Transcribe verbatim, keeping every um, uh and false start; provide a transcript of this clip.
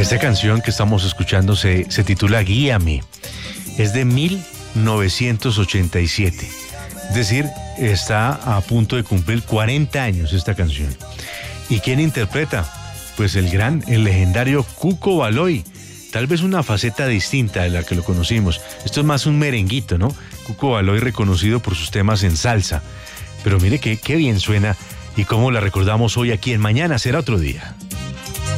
Esta canción que estamos escuchando se, se titula Guíame. Es de mil novecientos ochenta y siete. Es decir, está a punto de cumplir cuarenta años esta canción. ¿Y quién interpreta? Pues el gran, el legendario Cuco Baloy. Tal vez una faceta distinta de la que lo conocimos. Esto es más un merenguito, ¿no? Cuco Baloy reconocido por sus temas en salsa. Pero mire qué, qué bien suena y cómo la recordamos hoy aquí en Mañana Será Otro Día.